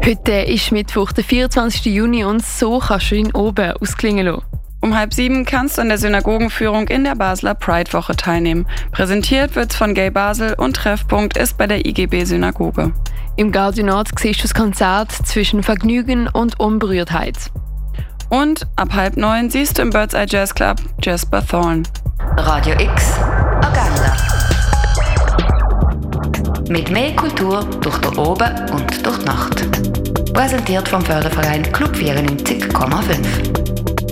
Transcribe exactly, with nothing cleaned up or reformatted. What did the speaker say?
Heute ist Mittwoch, der vierundzwanzigsten Juni, und so kannst du ihn oben ausklingen lassen. Um halb sieben kannst du an der Synagogenführung in der Basler Pride-Woche teilnehmen. Präsentiert wird's von Gay Basel und Treffpunkt ist bei der I G B-Synagoge. Im Gardionat siehst du das Konzert zwischen Vergnügen und Unberührtheit. Und ab halb neun siehst du im Bird's Eye Jazz Club Jasper Thorne. Radio X Agenda. Mit mehr Kultur durch den Oben und durch die Nacht. Präsentiert vom Förderverein Club vierundneunzig Komma fünf.